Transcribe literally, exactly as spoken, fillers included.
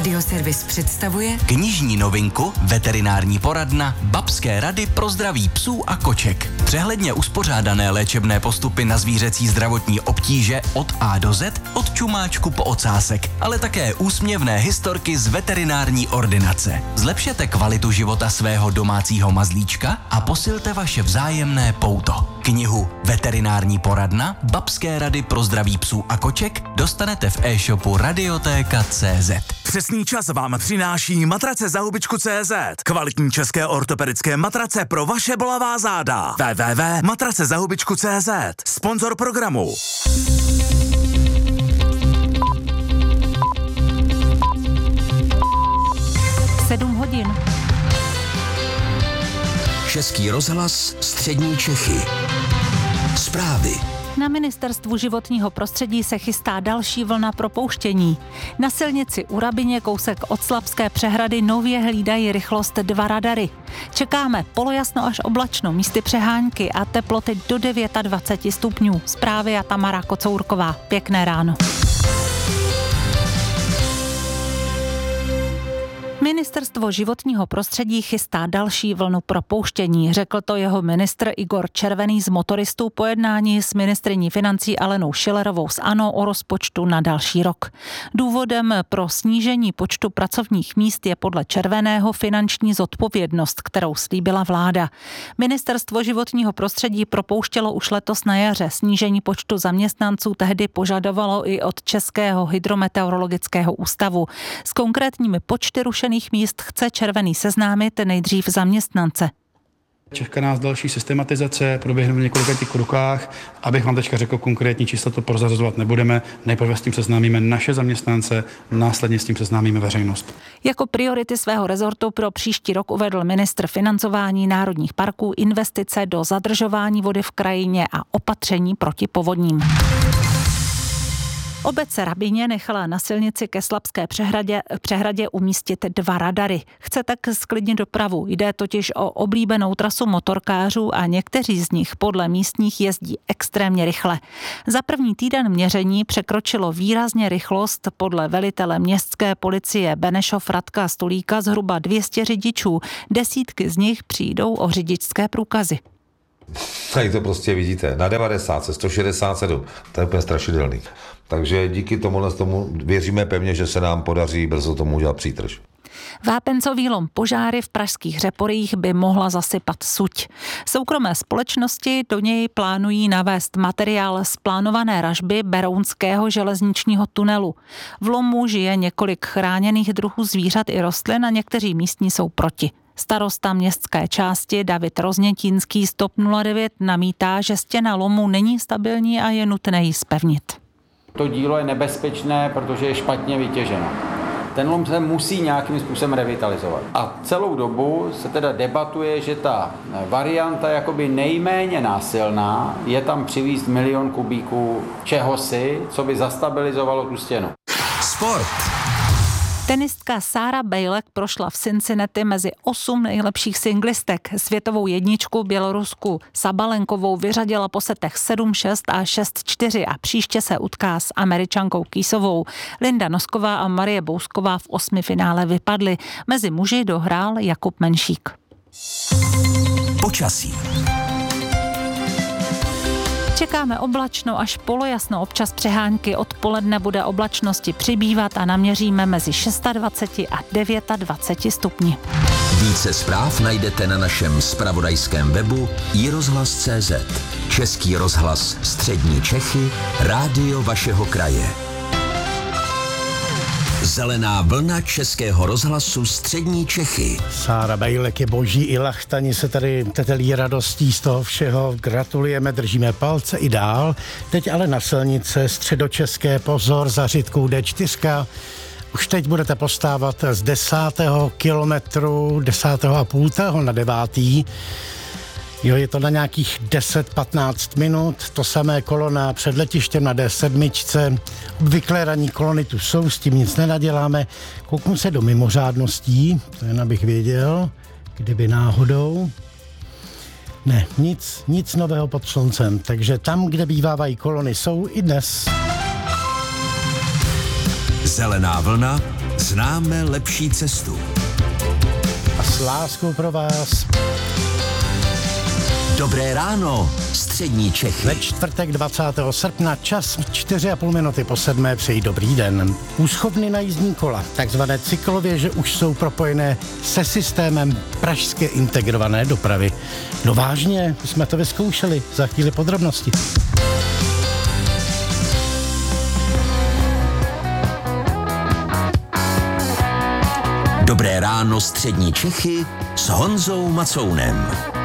Radioservis představuje knižní novinku Veterinární poradna Babské rady pro zdraví psů a koček. Přehledně uspořádané léčebné postupy na zvířecí zdravotní obtíže od A do Z, od čumáčku po ocásek, ale také úsměvné historky z veterinární ordinace. Zlepšete kvalitu života svého domácího mazlíčka a posilte vaše vzájemné pouto. Knihu Veterinární poradna Babské rady pro zdraví psů a koček dostanete v e-shopu radiotéka tečka cé zet. Přesný čas vám přináší matrace za hubičku tečka cé zet. Kvalitní české ortopedické matrace pro vaše bolavá záda. w w w tečka matrace za hubičku tečka cé zet. Sponzor programu. sedm hodin. Český rozhlas, střední Čechy. Zprávy. Na Ministerstvu životního prostředí se chystá další vlna propouštění. Na silnici u Rabyně kousek od Slapské přehrady nově hlídají rychlost dva radary. Čekáme polojasno až oblačno, místy přehánky a teploty do dvacet devět stupňů. Zprávy a Tamara Kocourková. Pěkné ráno. Ministerstvo životního prostředí chystá další vlnu propouštění, řekl to jeho ministr Igor Červený z Motoristů po jednání s ministryní financí Alenou Schillerovou z ANO o rozpočtu na další rok. Důvodem pro snížení počtu pracovních míst je podle Červeného finanční zodpovědnost, kterou slíbila vláda. Ministerstvo životního prostředí propouštělo už letos na jaře. Snížení počtu zaměstnanců tehdy požadovalo i od Českého hydrometeorologického ústavu. S konkrétními počty rušených míst chce Červený seznámit nejdřív zaměstnance. Čeká nás další systematizace, proběhne v několika těch krokách. Abych vám teďka řekl konkrétní čísla, to prozrazovat nebudeme. Nejprve s tím seznámíme naše zaměstnance, následně s tím seznámíme veřejnost. Jako priority svého rezortu pro příští rok uvedl ministr financování národních parků, investice do zadržování vody v krajině a opatření proti povodním. Obec Rabyně nechala na silnici ke Slapské přehradě, přehradě umístit dva radary. Chce tak zklidnit dopravu. Jde totiž o oblíbenou trasu motorkářů a někteří z nich podle místních jezdí extrémně rychle. Za první týden měření překročilo výrazně rychlost podle velitele městské policie Benešov Radka Stolíka zhruba dvě stě řidičů. Desítky z nich přijdou o řidičské průkazy. Tak to prostě vidíte, na devadesát, sto šedesát sedm, to je úplně strašidelný. Takže díky tomu, tomu věříme pevně, že se nám podaří brzo tomu udělat přítrž. Vápencový lom Požáry v pražských Řeporích by mohla zasypat suť. Soukromé společnosti do něj plánují navést materiál z plánované ražby Berounského železničního tunelu. V lomu žije několik chráněných druhů zvířat i rostlin a někteří místní jsou proti. Starosta městské části David Roznětínský z TOP nula devět namítá, že stěna lomu není stabilní a je nutné ji zpevnit. To dílo je nebezpečné, protože je špatně vytěženo. Ten lom se musí nějakým způsobem revitalizovat. A celou dobu se teda debatuje, že ta varianta jakoby nejméně násilná je tam přivízt milion kubíků čehosi, co by zastabilizovalo tu stěnu. Sport. Tenistka Sára Bejlek prošla v Cincinnati mezi osm nejlepších singlistek. Světovou jedničku Bělorusku Sabalenkovou vyřadila po setech sedm šest a šest čtyři a příště se utká s Američankou Kýsovou. Linda Nosková a Marie Bousková v osmi finále vypadly. Mezi muži dohrál Jakub Menšík. Počasí. Čekáme oblačno až polojasno, občas přehánky. Odpoledne bude oblačnosti přibývat a naměříme mezi dvacet šest a dvacet devět stupni. Více zpráv najdete na našem zpravodajském webu i rozhlas tečka cé zet. Český rozhlas střední Čechy, rádio vašeho kraje. Zelená vlna Českého rozhlasu střední Čechy. Sára Bejlek je boží i lachtani se tady tetelí radostí z toho všeho. Gratulujeme, držíme palce i dál. Teď ale na silnice středočeské pozor za řitkou dé čtyři. Už teď budete postávat z desátého kilometru, desátého a půl na devátý. Jo, je to na nějakých deset patnáct minut, to samé kolona před letištěm na dé sedm. Obvyklé ranní kolony tu jsou, s tím nic nenaděláme. Kouknu se do mimořádností, to jen abych věděl, kdyby náhodou. Ne, nic, nic nového pod sluncem, takže tam, kde bývávají kolony, jsou i dnes. Zelená vlna s Známe lepší cestu. A s láskou pro vás Dobré ráno, střední Čechy. ve čtvrtek dvacátého srpna, čas čtyři a půl minuty po sedmé, přeji dobrý den. Úschovny na jízdní kola, takzvané cyklověže, už jsou propojené se systémem pražské integrované dopravy. No vážně, jsme to vyzkoušeli, za chvíli podrobnosti. Dobré ráno, střední Čechy s Honzou Macounem.